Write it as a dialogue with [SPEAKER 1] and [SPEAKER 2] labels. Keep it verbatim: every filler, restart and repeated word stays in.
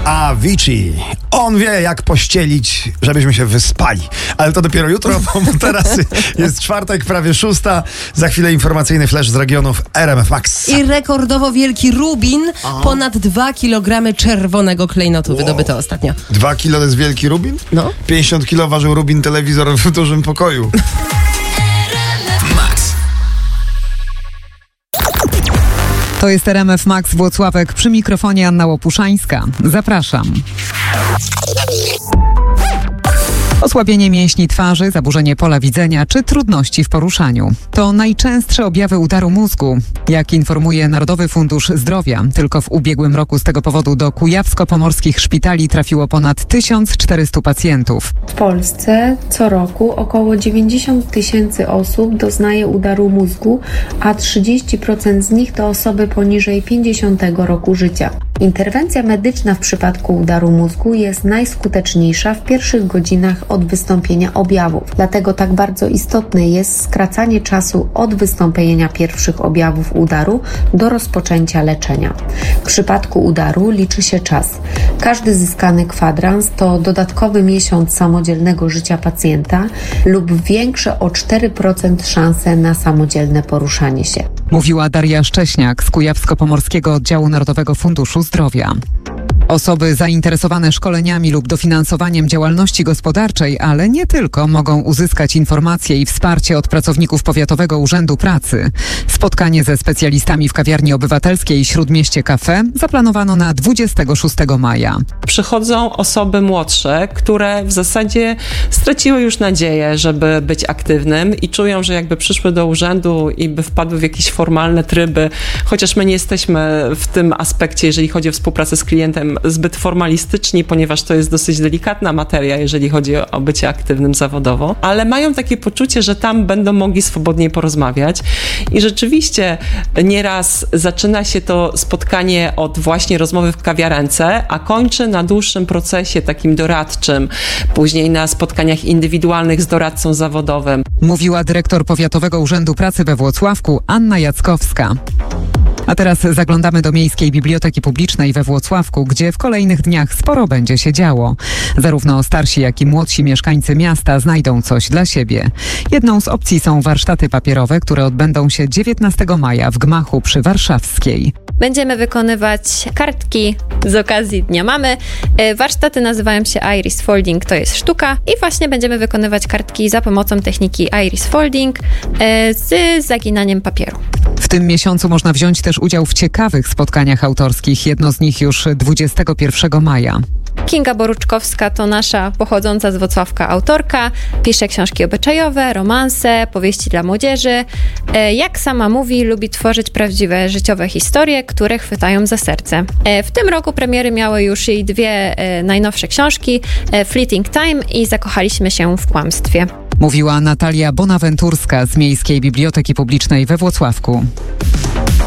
[SPEAKER 1] Avicii. On wie, jak pościelić, żebyśmy się wyspali. Ale to dopiero jutro, bo teraz jest czwartek, prawie szósta. Za chwilę informacyjny flash z regionów R M F Max.
[SPEAKER 2] I rekordowo wielki rubin. Aha. Ponad dwa kilogramy czerwonego klejnotu wow. wydobyto ostatnio.
[SPEAKER 1] Dwa kilo to jest wielki rubin?
[SPEAKER 2] No.
[SPEAKER 1] pięćdziesiąt kilo ważył rubin telewizor w dużym pokoju.
[SPEAKER 3] To jest R M F Max Włocławek, przy mikrofonie Anna Łopuszańska. Zapraszam. Osłabienie mięśni twarzy, zaburzenie pola widzenia czy trudności w poruszaniu. To najczęstsze objawy udaru mózgu. Jak informuje Narodowy Fundusz Zdrowia, tylko w ubiegłym roku z tego powodu do kujawsko-pomorskich szpitali trafiło ponad tysiąc czterysta pacjentów.
[SPEAKER 4] W Polsce co roku około dziewięćdziesiąt tysięcy osób doznaje udaru mózgu, a trzydzieści procent z nich to osoby poniżej pięćdziesiątego roku życia. Interwencja medyczna w przypadku udaru mózgu jest najskuteczniejsza w pierwszych godzinach od wystąpienia objawów. Dlatego tak bardzo istotne jest skracanie czasu od wystąpienia pierwszych objawów udaru do rozpoczęcia leczenia. W przypadku udaru liczy się czas. Każdy zyskany kwadrans to dodatkowy miesiąc samodzielnego życia pacjenta lub większe o cztery procent szanse na samodzielne poruszanie się.
[SPEAKER 3] Mówiła Daria Szcześniak z Kujawsko-Pomorskiego Oddziału Narodowego Funduszu Zdrowia. Osoby zainteresowane szkoleniami lub dofinansowaniem działalności gospodarczej, ale nie tylko, mogą uzyskać informacje i wsparcie od pracowników Powiatowego Urzędu Pracy. Spotkanie ze specjalistami w kawiarni obywatelskiej Śródmieście Cafe zaplanowano na dwudziestego szóstego maja.
[SPEAKER 5] Przychodzą osoby młodsze, które w zasadzie straciły już nadzieję, żeby być aktywnym i czują, że jakby przyszły do urzędu i by wpadły w jakieś formalne tryby, chociaż my nie jesteśmy w tym aspekcie, jeżeli chodzi o współpracę z klientem, zbyt formalistyczni, ponieważ to jest dosyć delikatna materia, jeżeli chodzi o bycie aktywnym zawodowo, ale mają takie poczucie, że tam będą mogli swobodniej porozmawiać i rzeczywiście nieraz zaczyna się to spotkanie od właśnie rozmowy w kawiarence, a kończy na dłuższym procesie takim doradczym, później na spotkaniach indywidualnych z doradcą zawodowym.
[SPEAKER 3] Mówiła dyrektor Powiatowego Urzędu Pracy we Włocławku Anna Jackowska. A teraz zaglądamy do Miejskiej Biblioteki Publicznej we Włocławku, gdzie w kolejnych dniach sporo będzie się działo. Zarówno starsi, jak i młodsi mieszkańcy miasta znajdą coś dla siebie. Jedną z opcji są warsztaty papierowe, które odbędą się dziewiętnastego maja w gmachu przy Warszawskiej.
[SPEAKER 6] Będziemy wykonywać kartki z okazji Dnia Mamy. Warsztaty nazywają się Iris Folding, to jest sztuka i właśnie będziemy wykonywać kartki za pomocą techniki Iris Folding z zaginaniem papieru.
[SPEAKER 3] W tym miesiącu można wziąć też udział w ciekawych spotkaniach autorskich. Jedno z nich już dwudziestego pierwszego maja.
[SPEAKER 6] Kinga Boruczkowska to nasza pochodząca z Włocławka autorka. Pisze książki obyczajowe, romanse, powieści dla młodzieży. Jak sama mówi, lubi tworzyć prawdziwe życiowe historie, które chwytają za serce. W tym roku premiery miały już jej dwie najnowsze książki, Fleeting Time i Zakochaliśmy się w kłamstwie.
[SPEAKER 3] Mówiła Natalia Bonaventurska z Miejskiej Biblioteki Publicznej we Włocławku.